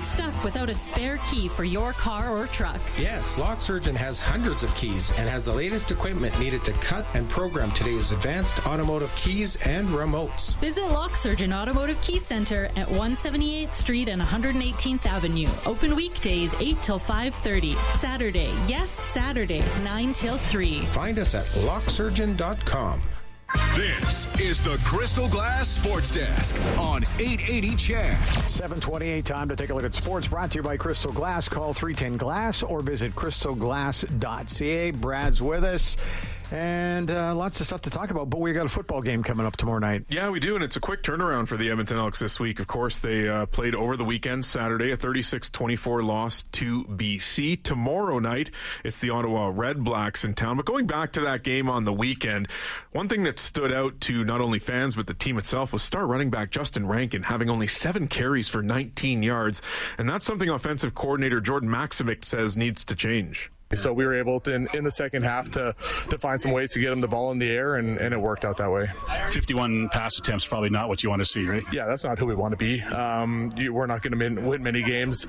stuck without a spare key for your car or truck? Yes, Lock Surgeon has hundreds of keys and has the latest equipment needed to cut and program today's advanced automotive keys and remotes. Visit Lock Surgeon Automotive Key Center at 178th Street and 118th Avenue. Open weekdays 8 till 5:30. Saturday, yes, Saturday, 9 till 3. Find us at locksurgeon.com. This is the Crystal Glass Sports Desk on 880 CHED. 7:28, time to take a look at sports, brought to you by Crystal Glass. Call 310-GLASS or visit crystalglass.ca. Brad's with us. And lots of stuff to talk about, but we got a football game coming up tomorrow night. Yeah, we do, and it's a quick turnaround for the Edmonton Elks this week. Of course, they played over the weekend, Saturday, a 36-24 loss to BC. Tomorrow night, it's the Ottawa Red Blacks in town. But going back to that game on the weekend, one thing that stood out to not only fans but the team itself was star running back Justin Rankin having only 7 carries for 19 yards, and that's something offensive coordinator Jordan Maximic says needs to change. So we were able to, in the second half, to find some ways to get him the ball in the air, and it worked out that way. 51 pass attempts, probably not what you want to see, right? Yeah, that's not who we want to be. We're not going to win many games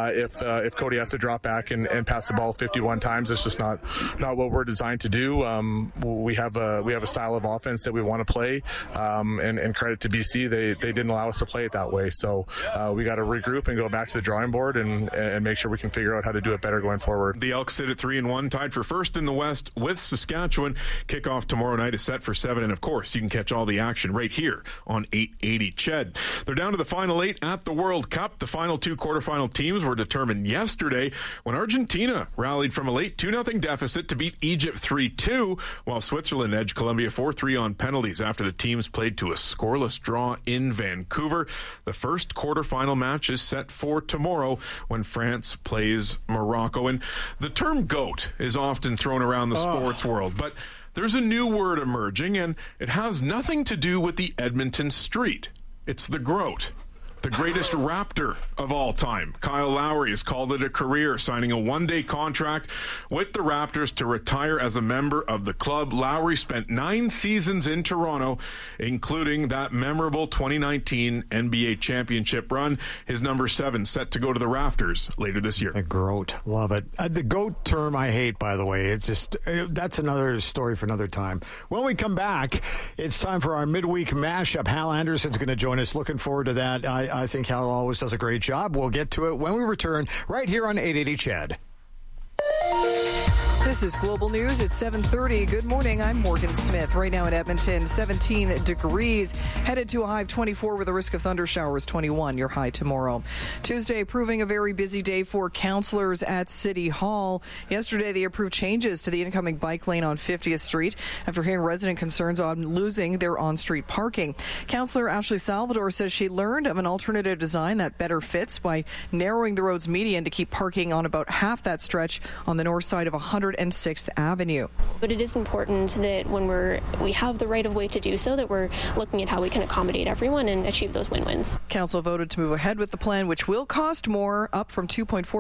if Cody has to drop back and pass the ball 51 times. It's just not what we're designed to do. We have a style of offense that we want to play, and credit to BC, they didn't allow us to play it that way. So we got to regroup and go back to the drawing board and make sure we can figure out how to do it better going forward. The Elks sit at 3-1, tied for first in the West with Saskatchewan. Kickoff tomorrow night is set for 7, and of course, you can catch all the action right here on 880 CHED. They're down to the final 8 at the World Cup. The final 2 quarterfinal teams were determined yesterday when Argentina rallied from a late 2-0 deficit to beat Egypt 3-2, while Switzerland edged Colombia 4-3 on penalties after the teams played to a scoreless draw in Vancouver. The first quarterfinal match is set for tomorrow when France plays Morocco. And the term GOAT is often thrown around the sports world, but there's a new word emerging, and it has nothing to do with the Edmonton Street. It's the GROAT, the greatest Raptor of all time. Kyle Lowry has called it a career, signing a 1-day contract with the Raptors to retire as a member of the club. Lowry spent 9 seasons in Toronto, including that memorable 2019 NBA championship run. His number 7 set to go to the rafters later this year. The GROAT, love it. The GOAT term I hate, by the way. It's just, that's another story for another time. When we come back, it's time for our midweek mashup. Hal Anderson's going to join us. Looking forward to that. I think Hal always does a great job. We'll get to it when we return right here on 880 CHED. This is Global News at 7:30. Good morning. I'm Morgan Smith. Right now in Edmonton, 17 degrees. Headed to a high of 24 with a risk of thunder showers, 21. Your high tomorrow. Tuesday proving a very busy day for councillors at City Hall. Yesterday, they approved changes to the incoming bike lane on 50th Street after hearing resident concerns on losing their on-street parking. Councillor Ashley Salvador says she learned of an alternative design that better fits by narrowing the road's median to keep parking on about half that stretch on the north side of 106th Avenue. But it is important that when we have the right of way to do so, that we're looking at how we can accommodate everyone and achieve those win-wins. Council voted to move ahead with the plan, which will cost more, up from $2.4